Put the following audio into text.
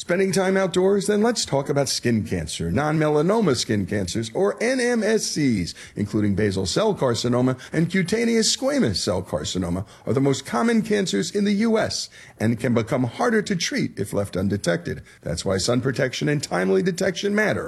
Spending time outdoors? Then let's talk about skin cancer. Non-melanoma skin cancers, or NMSCs, including basal cell carcinoma and cutaneous squamous cell carcinoma, are the most common cancers in the U.S. and can become harder to treat if left undetected. That's why sun protection and timely detection matter.